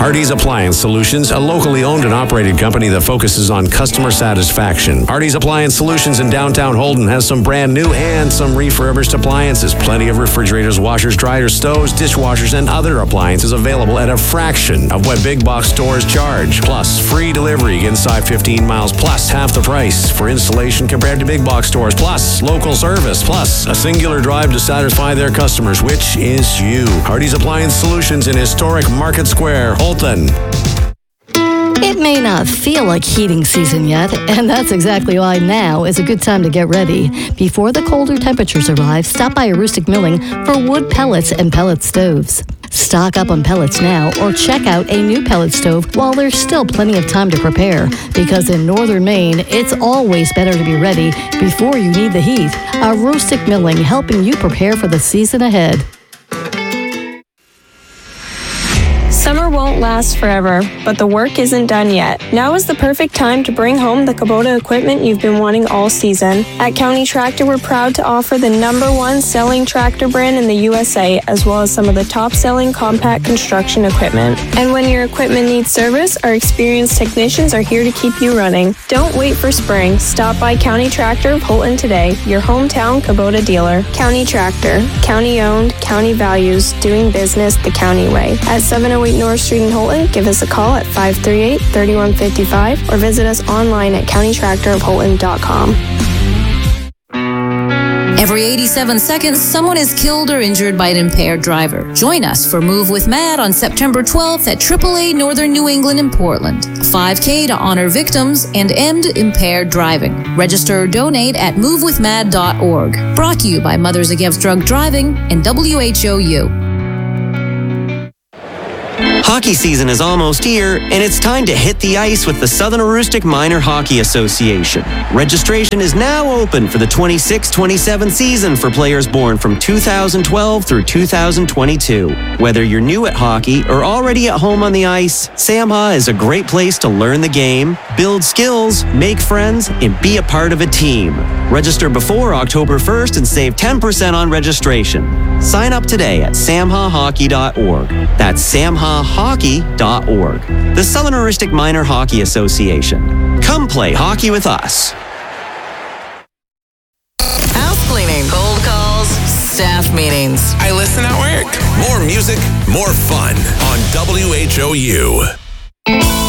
Hardy's Appliance Solutions, a locally owned and operated company that focuses on customer satisfaction. Hardy's Appliance Solutions in downtown Holden has some brand new and some refurbished appliances. Plenty of refrigerators, washers, dryers, stoves, dishwashers, and other appliances available at a fraction of what big box stores charge. Plus, free delivery inside 15 miles, plus half the price for installation compared to big box stores, plus local service, plus a singular drive to satisfy their customers, which is you. Hardy's Appliance Solutions in historic Market Square, Holton. It may not feel like heating season yet, and that's exactly why now is a good time to get ready. Before the colder temperatures arrive, stop by Aroostook Milling for wood pellets and pellet stoves. Stock up on pellets now or check out a new pellet stove while there's still plenty of time to prepare, because in northern Maine, it's always better to be ready before you need the heat. Aroostook Milling, helping you prepare for the season ahead. Summer won't last forever, but the work isn't done yet. Now is the perfect time to bring home the Kubota equipment you've been wanting all season. At County Tractor, we're proud to offer the #1 selling tractor brand in the USA, as well as some of the top-selling compact construction equipment. And when your equipment needs service, our experienced technicians are here to keep you running. Don't wait for spring. Stop by County Tractor of Holton today, your hometown Kubota dealer. County Tractor, county-owned, county values, doing business the county way. At 708 North Street in Holton, give us a call at 538-3155 or visit us online at countytractorofholton.com. Every 87 seconds, someone is killed or injured by an impaired driver. Join us for Move with MAD on September 12th at AAA Northern New England in Portland. A 5K to honor victims and end impaired driving. Register or donate at movewithmad.org. Brought to you by Mothers Against Drunk Driving and WHOU. Hockey season is almost here, and it's time to hit the ice with the Southern Aroostook Minor Hockey Association. Registration is now open for the 26-27 season for players born from 2012 through 2022. Whether you're new at hockey or already at home on the ice, SAMHA is a great place to learn the game, build skills, make friends, and be a part of a team. Register before October 1st and save 10% on registration. Sign up today at samhahockey.org. That's samhahockey.org. The Southern Aroostook Minor Hockey Association. Come play hockey with us. House cleaning, cold calls, staff meetings. I listen at work. More music, more fun on WHOU.